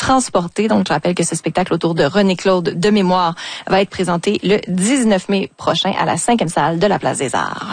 transporter. Donc, je rappelle que ce spectacle autour de René-Claude de mémoire va être présenté le 19 mai prochain à la 5e salle de la Place des Arts.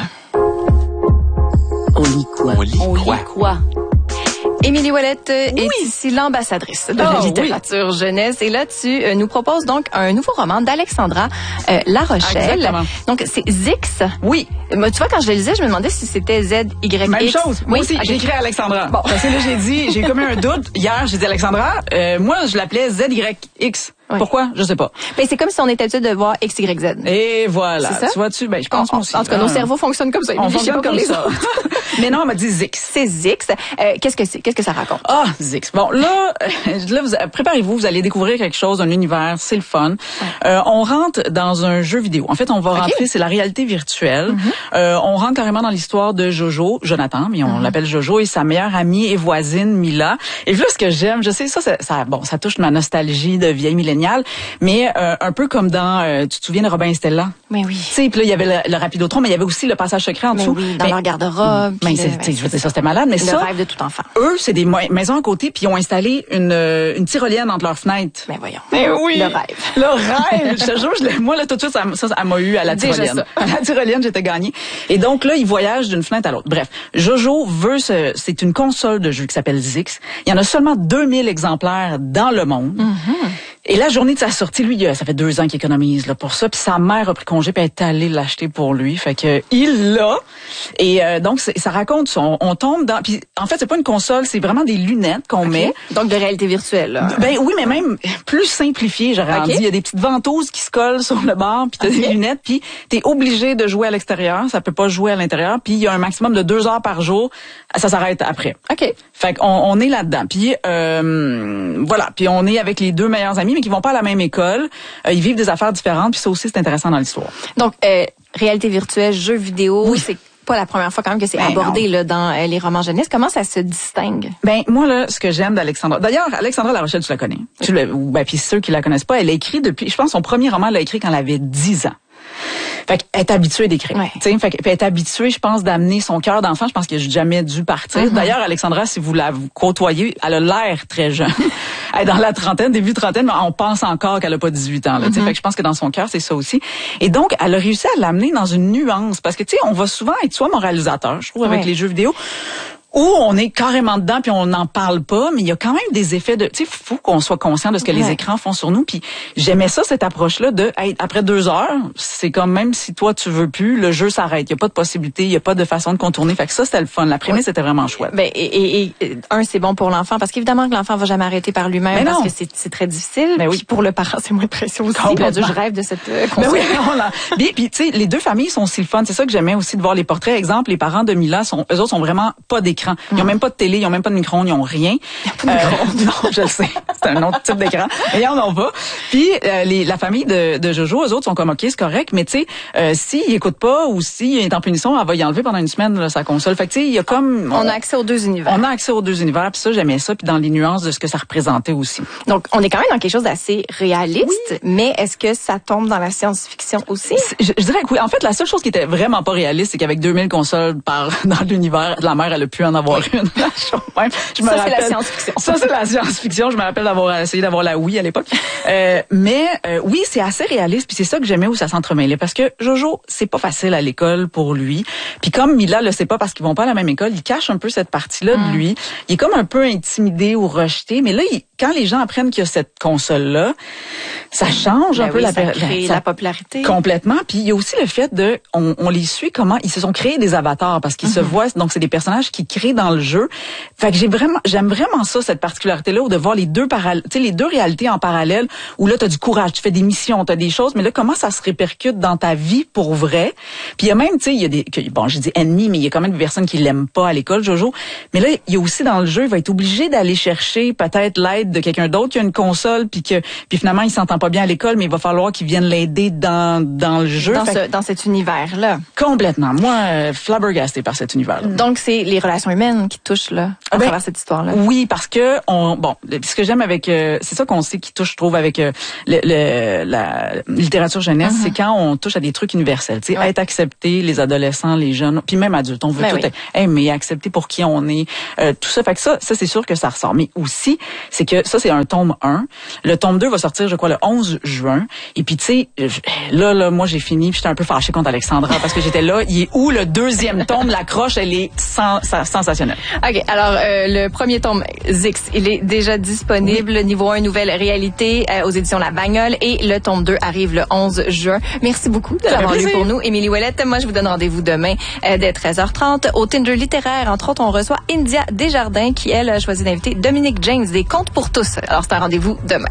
On lit quoi? On lit quoi? Émilie Ouellette est ici l'ambassadrice de la littérature jeunesse. Et là, tu nous proposes donc un nouveau roman d'Alexandra La Rochelle. Exactement. Donc, c'est Zix. Oui. Tu vois, quand je le lisais, je me demandais si c'était Z-Y-X. Même chose. Moi aussi, j'ai écrit Alexandra. Bon, parce que là, j'ai comme eu un doute. Hier, j'ai dit Alexandra. Moi, je l'appelais ZYX. Oui. Pourquoi? Je sais pas. Ben, c'est comme si on était habitué de voir X, Y, Z. Et voilà. C'est ça? Tu vois-tu? Ben, je pense aussi. En tout cas, nos cerveaux fonctionnent comme ça. On fonctionne comme ça. Mais non, on m'a dit Zix. C'est Zix. Qu'est-ce que c'est? Qu'est-ce que ça raconte? Ah, Zix. Bon, là, préparez-vous, vous allez découvrir quelque chose, un univers, c'est le fun. On rentre dans un jeu vidéo. En fait, on va rentrer, c'est la réalité virtuelle. On rentre carrément dans l'histoire de Jonathan, mais on l'appelle Jojo, et sa meilleure amie et voisine, Mila. Et là, ce que j'aime, je sais, ça touche ma nostalgie de vieille milléniale, mais un peu comme dans, tu te souviens de Robin et Stella? Mais oui. Tu sais, puis là, il y avait le Rapidotron, mais il y avait aussi le passage secret en dessous. Oui, dans leur garde-robe. Mais je veux dire, ça, c'était malade, mais le rêve de tout enfant. Eux, c'est des maisons à côté, puis ils ont installé une tyrolienne entre leurs fenêtres. Mais voyons. Mais oui. Le rêve. Le rêve. Je te jure, moi, là, tout de suite, ça m'a eu à la tyrolienne. À la tyrolienne, j'étais gagnée. Et donc, là, ils voyagent d'une fenêtre à l'autre. Bref. Jojo c'est une console de jeu qui s'appelle Zix. Il y en a seulement 2000 exemplaires dans le monde. Et la journée de sa sortie, lui, ça fait 2 ans qu'il économise là pour ça. Puis sa mère a pris congé puis elle est allée l'acheter pour lui. Fait que il l'a. Et donc ça raconte ça. On tombe dans. Puis en fait, c'est pas une console, c'est vraiment des lunettes qu'on met. Donc de réalité virtuelle. Là. Ben oui, mais même plus simplifié, j'aurais dit. Il y a des petites ventouses qui se collent sur le bord, puis t'as des lunettes, puis t'es obligé de jouer à l'extérieur. Ça peut pas jouer à l'intérieur. Puis il y a un maximum de 2 heures par jour. Ça s'arrête après. OK. Fait qu'on est là-dedans. Puis voilà. Puis on est avec les 2 meilleurs amis, mais qui vont pas à la même école. Ils vivent des affaires différentes. Puis ça aussi, c'est intéressant dans l'histoire. Donc réalité virtuelle, jeux vidéo, c'est pas la première fois quand même que c'est abordé là dans les romans jeunesse. Comment ça se distingue? Ben moi là, ce que j'aime d'Alexandra. D'ailleurs, Alexandra La Rochelle, tu la connais. Puis ceux qui la connaissent pas, elle a écrit depuis. Je pense son premier roman, elle l'a écrit quand elle avait 10 ans. Fait qu'elle est habituée d'écrire. Fait qu'elle est habituée, je pense, d'amener son cœur d'enfant. Je pense qu'elle n'a jamais dû partir. D'ailleurs, Alexandra, si vous la côtoyez, elle a l'air très jeune. Elle est dans la trentaine, début trentaine, mais on pense encore qu'elle a pas 18 ans. Là, Fait que je pense que dans son cœur, c'est ça aussi. Et donc, elle a réussi à l'amener dans une nuance. Parce que, tu sais, on va souvent être soit moralisateur, je trouve, avec les jeux vidéo, où on est carrément dedans puis on n'en parle pas, mais il y a quand même des effets de, tu sais, faut qu'on soit conscient de ce que les écrans font sur nous. Puis j'aimais ça, cette approche-là de, après 2 heures, c'est comme même si toi tu veux plus, le jeu s'arrête. Il y a pas de possibilité, il y a pas de façon de contourner. Fait que ça, c'était le fun. La prémisse c'était vraiment chouette. Ben et c'est bon pour l'enfant parce qu'évidemment que l'enfant va jamais arrêter par lui-même parce que c'est très difficile. Ben oui. Puis pour le parent, c'est moins précieux aussi. Mon Dieu, je rêve de cette console. Ben oui, puis tu sais, les 2 familles sont aussi le fun. C'est ça que j'aimais aussi de voir les portraits. Exemple, les parents de Mila eux autres sont vraiment pas d'écran. Ils ont même pas de télé, ils ont même pas de micro-ondes, ils ont rien. Non, je le sais. C'est un autre type d'écran. Mais ils en ont pas. Puis la famille de Jojo, eux autres sont comme OK, c'est correct, mais tu sais, s'il écoute pas ou s'il est en punition, elle va y enlever pendant une semaine là, sa console. Fait que tu sais, il y a comme on a accès aux 2 univers. On a accès aux 2 univers, puis ça j'aimais ça, puis dans les nuances de ce que ça représentait aussi. Donc on est quand même dans quelque chose d'assez réaliste, mais est-ce que ça tombe dans la science-fiction aussi? Je dirais que oui. En fait, la seule chose qui était vraiment pas réaliste, c'est qu'avec 2000 consoles dans l'univers, la mère elle a pu en avoir une. C'est la science-fiction. Ça, c'est la science-fiction. Je me rappelle d'avoir essayé d'avoir la Wii à l'époque. Mais oui, c'est assez réaliste. Puis c'est ça que j'aimais où ça s'entremêlait. Parce que Jojo, c'est pas facile à l'école pour lui. Puis comme Mila le sait pas parce qu'ils vont pas à la même école, il cache un peu cette partie-là de lui. Il est comme un peu intimidé ou rejeté. Mais là, quand les gens apprennent qu'il y a cette console-là, ça change un peu ça crée la popularité. Complètement. Puis il y a aussi le fait on les suit comment ils se sont créés des avatars parce qu'ils se voient. Donc c'est des personnages qui créent dans le jeu. Fait que j'aime vraiment ça, cette particularité-là, où de voir les 2 réalités en parallèle, où là, t'as du courage, tu fais des missions, t'as des choses, mais là, comment ça se répercute dans ta vie pour vrai? Puis il y a même, tu sais, il y a j'ai dit ennemis, mais il y a quand même des personnes qui l'aiment pas à l'école, Jojo. Mais là, il y a aussi dans le jeu, il va être obligé d'aller chercher peut-être l'aide de quelqu'un d'autre qui a une console, puis finalement, il s'entend pas bien à l'école, mais il va falloir qu'il vienne l'aider dans le jeu. Dans cet univers-là. Complètement. Moi, flabbergasté par cet univers-là. Donc, c'est les relations humaine qui touche là à travers cette histoire-là. Oui, parce que ce que j'aime avec c'est ça qu'on sait qui touche, je trouve, avec la littérature jeunesse, c'est quand on touche à des trucs universels, tu sais, être accepté, les adolescents, les jeunes, puis même adultes, on veut tout être aimer, accepter pour qui on est, tout ça. Fait que ça c'est sûr que ça ressort. Mais aussi, c'est que ça c'est un tome 1. Le tome 2 va sortir, je crois, le 11 juin. Et puis tu sais, là, moi j'ai fini, puis j'étais un peu fâchée contre Alexandra parce que j'étais là. Il est où le deuxième tome? L'accroche, elle est sensationnelle. OK. Alors, le premier tome, Zix, il est déjà disponible. Oui. Niveau 1, nouvelle réalité, aux éditions La Bagnole. Et le tome 2 arrive le 11 juin. Merci beaucoup de l'avoir lu pour nous. Émilie Ouellette, moi, je vous donne rendez-vous demain dès 13h30. Au Tinder littéraire, entre autres, on reçoit India Desjardins qui, elle, a choisi d'inviter Dominique James des Contes pour tous. Alors, c'est un rendez-vous demain.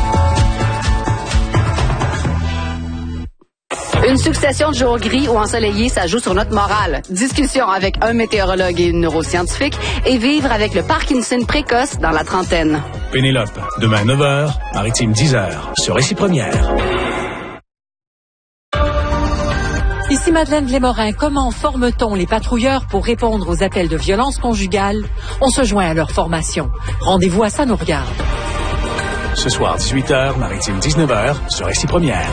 Une succession de jours gris ou ensoleillés, ça joue sur notre morale. Discussion avec un météorologue et une neuroscientifique et vivre avec le Parkinson précoce dans la trentaine. Pénélope, demain 9h, Maritime 10h, sur Récit Première. Ici Madeleine Lémorin. Comment forme-t-on les patrouilleurs pour répondre aux appels de violence conjugale? On se joint à leur formation. Rendez-vous à Ça nous regarde. Ce soir, 18h, Maritime 19h, sur Récit Première.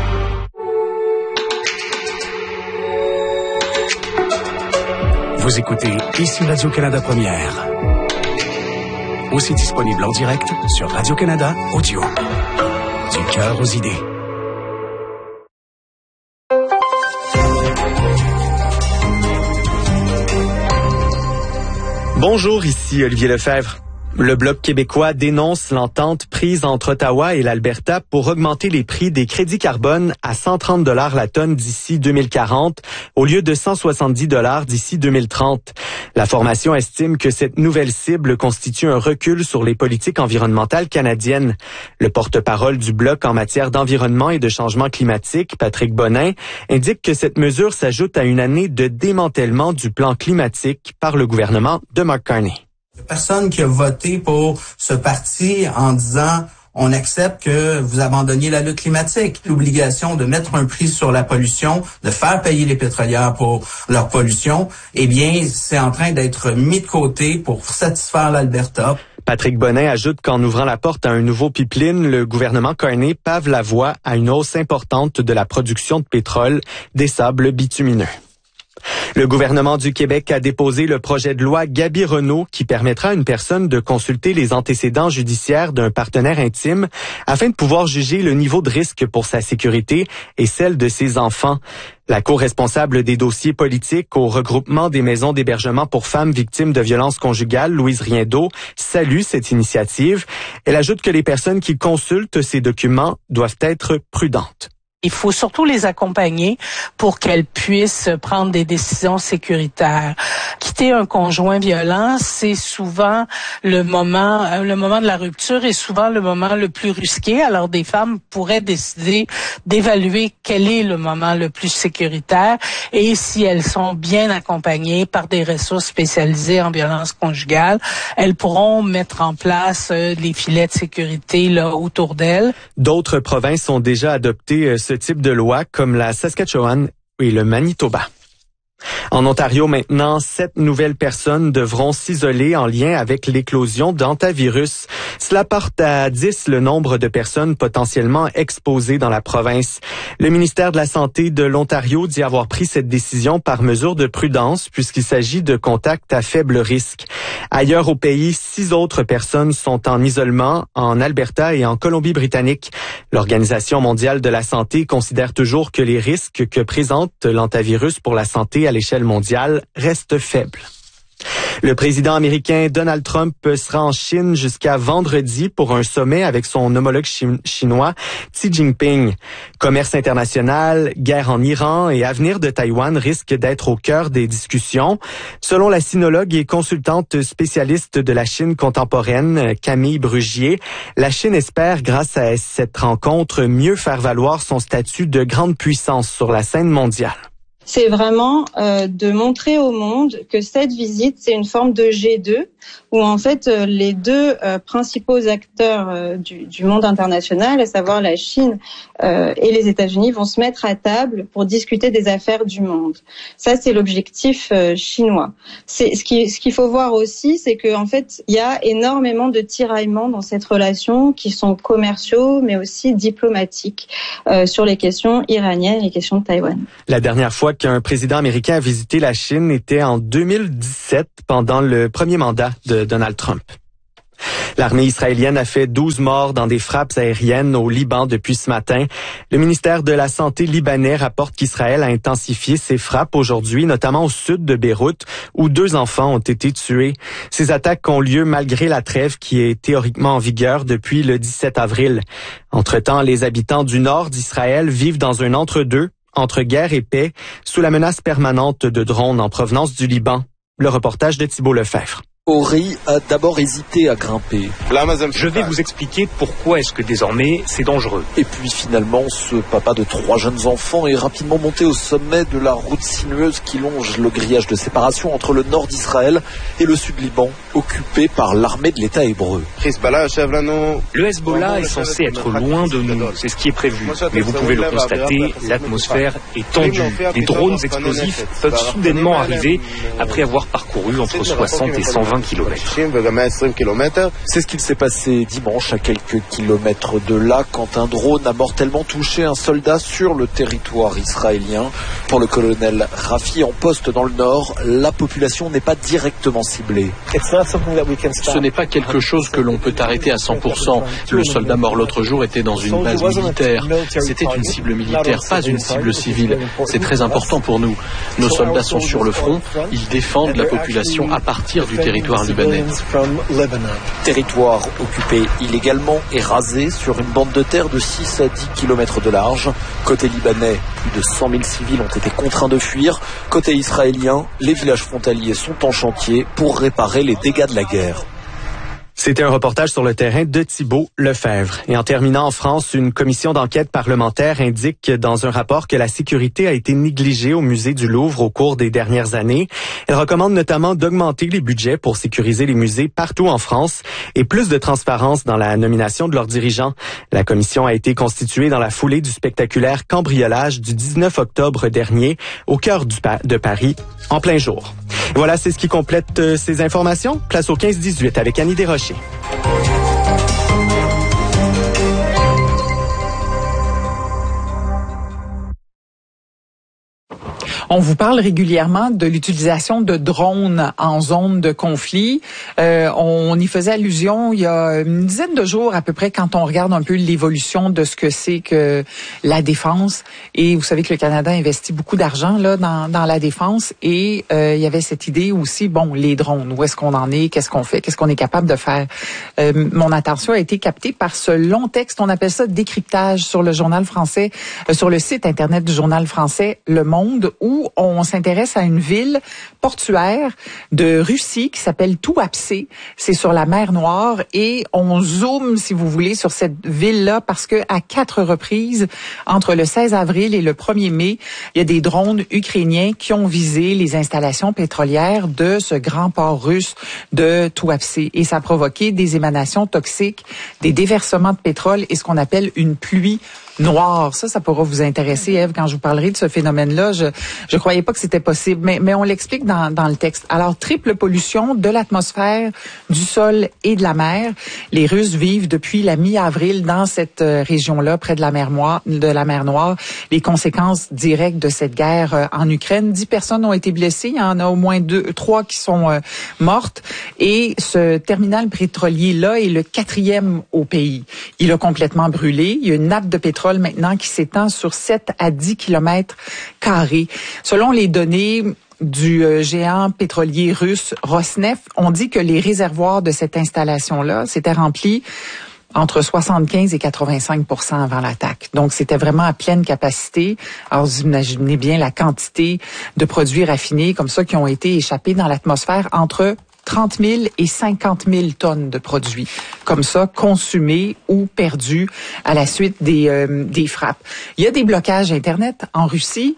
Vous écoutez Ici Radio-Canada Première. Aussi disponible en direct sur Radio-Canada Audio. Du cœur aux idées. Bonjour, ici Olivier Lefebvre. Le Bloc québécois dénonce l'entente prise entre Ottawa et l'Alberta pour augmenter les prix des crédits carbone à 130 $ la tonne d'ici 2040 au lieu de 170 $ d'ici 2030. La formation estime que cette nouvelle cible constitue un recul sur les politiques environnementales canadiennes. Le porte-parole du Bloc en matière d'environnement et de changement climatique, Patrick Bonin, indique que cette mesure s'ajoute à une année de démantèlement du plan climatique par le gouvernement de Mark Carney. Il n'y a personne qui a voté pour ce parti en disant on accepte que vous abandonniez la lutte climatique. L'obligation de mettre un prix sur la pollution, de faire payer les pétrolières pour leur pollution, eh bien, c'est en train d'être mis de côté pour satisfaire l'Alberta. Patrick Bonin ajoute qu'en ouvrant la porte à un nouveau pipeline, le gouvernement Carney pave la voie à une hausse importante de la production de pétrole des sables bitumineux. Le gouvernement du Québec a déposé le projet de loi Gaby-Renault qui permettra à une personne de consulter les antécédents judiciaires d'un partenaire intime afin de pouvoir juger le niveau de risque pour sa sécurité et celle de ses enfants. La co-responsable des dossiers politiques au regroupement des maisons d'hébergement pour femmes victimes de violences conjugales, Louise Riendeau, salue cette initiative. Elle ajoute que les personnes qui consultent ces documents doivent être prudentes. Il faut surtout les accompagner pour qu'elles puissent prendre des décisions sécuritaires. Quitter un conjoint violent, c'est souvent le moment de la rupture est souvent le moment le plus risqué. Alors des femmes pourraient décider d'évaluer quel est le moment le plus sécuritaire et si elles sont bien accompagnées par des ressources spécialisées en violence conjugale, elles pourront mettre en place les filets de sécurité là autour d'elles. D'autres provinces ont déjà adopté ce type de loi comme la Saskatchewan et le Manitoba. En Ontario maintenant, 7 nouvelles personnes devront s'isoler en lien avec l'éclosion d'hantavirus. Cela porte à 10 le nombre de personnes potentiellement exposées dans la province. Le ministère de la Santé de l'Ontario dit avoir pris cette décision par mesure de prudence puisqu'il s'agit de contacts à faible risque. Ailleurs au pays, 6 autres personnes sont en isolement en Alberta et en Colombie-Britannique. L'Organisation mondiale de la santé considère toujours que les risques que présente l'hantavirus pour la santé à l'échelle mondiale restent faibles. Le président américain Donald Trump sera en Chine jusqu'à vendredi pour un sommet avec son homologue chinois Xi Jinping. Commerce international, guerre en Iran et avenir de Taïwan risquent d'être au cœur des discussions. Selon la sinologue et consultante spécialiste de la Chine contemporaine, Camille Brugier, la Chine espère, grâce à cette rencontre, mieux faire valoir son statut de grande puissance sur la scène mondiale. C'est vraiment de montrer au monde que cette visite, c'est une forme de G2 où en fait les deux principaux acteurs du monde international, à savoir la Chine et les États-Unis, vont se mettre à table pour discuter des affaires du monde. Ça, c'est l'objectif chinois. C'est ce qu'il faut voir aussi, c'est que en fait, il y a énormément de tiraillements dans cette relation qui sont commerciaux, mais aussi diplomatiques sur les questions iraniennes, les questions de Taïwan. La dernière fois qu'un président américain a visité la Chine était en 2017, pendant le premier mandat de Donald Trump. L'armée israélienne a fait 12 morts dans des frappes aériennes au Liban depuis ce matin. Le ministère de la Santé libanais rapporte qu'Israël a intensifié ses frappes aujourd'hui, notamment au sud de Beyrouth, où 2 enfants ont été tués. Ces attaques ont lieu malgré la trêve qui est théoriquement en vigueur depuis le 17 avril. Entre-temps, les habitants du nord d'Israël vivent dans un entre-deux, entre guerre et paix, sous la menace permanente de drones en provenance du Liban. Le reportage de Thibault Lefebvre. Ori a d'abord hésité à grimper. Je vais vous expliquer pourquoi est-ce que désormais c'est dangereux. Et puis finalement, ce papa de 3 jeunes enfants est rapidement monté au sommet de la route sinueuse qui longe le grillage de séparation entre le nord d'Israël et le sud Liban, occupé par l'armée de l'État hébreu. Le Hezbollah est censé être loin de nous, c'est ce qui est prévu. Mais vous pouvez le constater, l'atmosphère est tendue. Les drones explosifs peuvent soudainement arriver après avoir parcouru entre 60 et 120 km. C'est ce qu'il s'est passé dimanche à quelques kilomètres de là quand un drone a mortellement touché un soldat sur le territoire israélien. Pour le colonel Rafi, en poste dans le nord, la population n'est pas directement ciblée. Ce n'est pas quelque chose que l'on peut arrêter à 100%. Le soldat mort l'autre jour était dans une base militaire. C'était une cible militaire, pas une cible civile. C'est très important pour nous. Nos soldats sont sur le front, ils défendent la population à partir du territoire libanais. Territoire occupé illégalement et rasé sur une bande de terre de 6 à 10 km de large. Côté libanais, plus de 100 000 civils ont été contraints de fuir. Côté israélien, les villages frontaliers sont en chantier pour réparer les dégâts de la guerre. C'était un reportage sur le terrain de Thibault Lefebvre. Et en terminant, en France, une commission d'enquête parlementaire indique dans un rapport que la sécurité a été négligée au musée du Louvre au cours des dernières années. Elle recommande notamment d'augmenter les budgets pour sécuriser les musées partout en France et plus de transparence dans la nomination de leurs dirigeants. La commission a été constituée dans la foulée du spectaculaire cambriolage du 19 octobre dernier au cœur de Paris, en plein jour. Et voilà, c'est ce qui complète ces informations. Place au 15-18 avec Annie Desrochers. On vous parle régulièrement de l'utilisation de drones en zone de conflit. On y faisait allusion il y a une dizaine de jours à peu près quand on regarde un peu l'évolution de ce que c'est que la défense. Et vous savez que le Canada investit beaucoup d'argent là dans la défense. Et il y avait cette idée aussi, bon, les drones, où est-ce qu'on en est, qu'est-ce qu'on fait, qu'est-ce qu'on est capable de faire. Mon attention a été captée par ce long texte, on appelle ça décryptage sur le journal français, sur le site internet du journal français Le Monde, où on s'intéresse à une ville portuaire de Russie qui s'appelle Tuapse. C'est sur la mer Noire et on zoome, si vous voulez, sur cette ville-là parce que à 4 reprises, entre le 16 avril et le 1er mai, il y a des drones ukrainiens qui ont visé les installations pétrolières de ce grand port russe de Tuapse. Et ça a provoqué des émanations toxiques, des déversements de pétrole et ce qu'on appelle une pluie noire. Ça pourra vous intéresser, Ève, quand je vous parlerai de ce phénomène-là. Je croyais pas que c'était possible, mais on l'explique dans le texte. Alors, triple pollution de l'atmosphère, du sol et de la mer. Les Russes vivent depuis la mi-avril dans cette région-là, près de la mer Noire. Les conséquences directes de cette guerre en Ukraine. 10 personnes ont été blessées. Il y en a au moins 3 qui sont mortes. Et ce terminal pétrolier-là est le 4e au pays. Il a complètement brûlé. Il y a une nappe de pétrole maintenant qui s'étend sur 7 à 10 kilomètres carrés. Selon les données du géant pétrolier russe Rosneft, on dit que les réservoirs de cette installation-là s'étaient remplis entre 75 et 85% avant l'attaque. Donc, c'était vraiment à pleine capacité. Alors, vous imaginez bien la quantité de produits raffinés comme ça qui ont été échappés dans l'atmosphère entre 30 000 et 50 000 tonnes de produits comme ça, consumés ou perdus à la suite des frappes. Il y a des blocages Internet en Russie.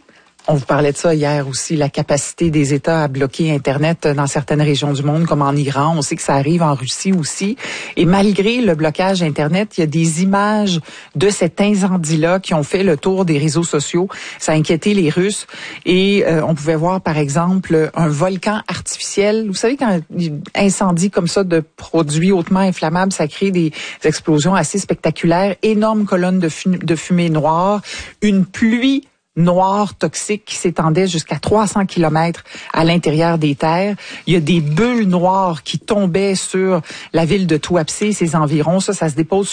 On vous parlait de ça hier aussi, la capacité des États à bloquer Internet dans certaines régions du monde, comme en Iran. On sait que ça arrive en Russie aussi. Et malgré le blocage Internet, il y a des images de cet incendie-là qui ont fait le tour des réseaux sociaux. Ça a inquiété les Russes. Et on pouvait voir, par exemple, un volcan artificiel. Vous savez, quand un incendie comme ça de produits hautement inflammables, ça crée des explosions assez spectaculaires. Énormes colonnes de fumée noire. Une pluie noir toxique qui s'étendait jusqu'à 300 kilomètres à l'intérieur des terres. Il y a des bulles noires qui tombaient sur la ville de Tuapse et ses environs. Ça se dépose